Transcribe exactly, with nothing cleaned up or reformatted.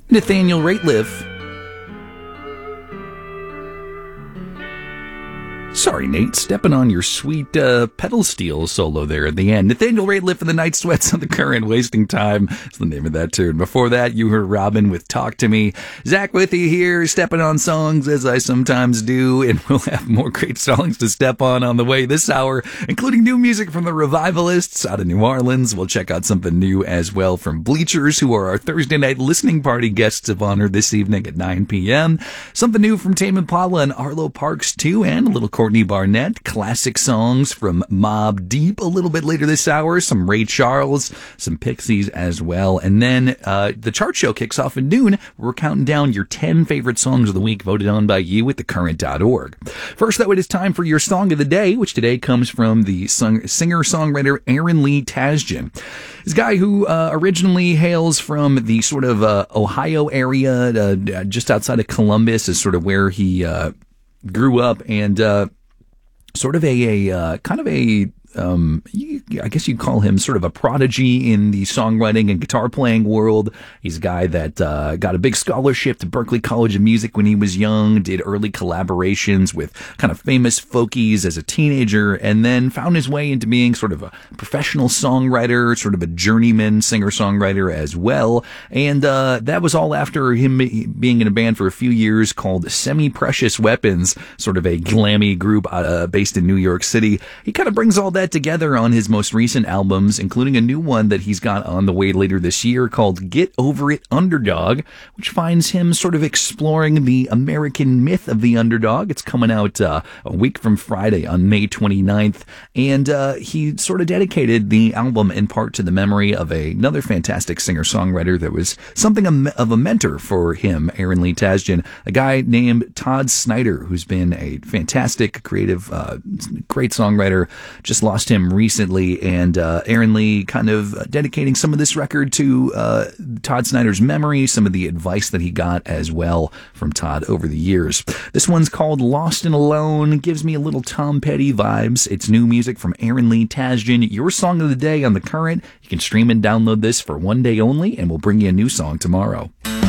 Nathaniel Rateliff. Sorry, Nate, stepping on your sweet uh, pedal steel solo there at the end. Nathaniel Rateliff and the Night Sweats on the Current. Wasting Time is the name of that tune. Before that, you heard Robin with Talk to Me. Zach with you here, stepping on songs as I sometimes do, and we'll have more great songs to step on on the way this hour, including new music from the Revivalists out of New Orleans. We'll check out something new as well from Bleachers, who are our Thursday night listening party guests of honor this evening at nine p.m. Something new from Tame Impala and Arlo Parks, too, and a little Courtney Barnett, classic songs from Mobb Deep a little bit later this hour, some Ray Charles, some Pixies as well. And then uh, the chart show kicks off at noon. We're counting down your ten favorite songs of the week voted on by you at the current dot org. First, though, it is time for your song of the day, which today comes from the song- singer-songwriter Aaron Lee Tasjan. This guy who uh, originally hails from the sort of uh, Ohio area, uh, just outside of Columbus, is sort of where he uh, grew up, and uh, sort of a, a uh, kind of a, um, you, I guess you'd call him sort of a prodigy in the songwriting and guitar playing world. He's a guy that uh, got a big scholarship to Berklee College of Music when he was young, did early collaborations with kind of famous folkies as a teenager, and then found his way into being sort of a professional songwriter, sort of a journeyman singer-songwriter as well. And uh, that was all after him being in a band for a few years called Semi-Precious Weapons, sort of a glammy group uh, based in New York City. He kind of brings all that together on his most recent albums, including a new one that he's got on the way later this year called Get Over It Underdog, which finds him sort of exploring the American myth of the underdog. It's coming out uh, a week from Friday on May twenty-ninth, and uh, he sort of dedicated the album in part to the memory of a, another fantastic singer-songwriter that was something of a mentor for him, Aaron Lee Tasjan, a guy named Todd Snyder, who's been a fantastic, creative, uh, great songwriter. Just lost him recently, and uh, Aaron Lee kind of dedicating some of this record to uh, Todd Snyder's memory, some of the advice that he got as well from Todd over the years. This one's called Lost and Alone. Gives me a little Tom Petty vibes. It's new music from Aaron Lee Tasjan, your song of the day on The Current. You can stream and download this for one day only, and we'll bring you a new song tomorrow.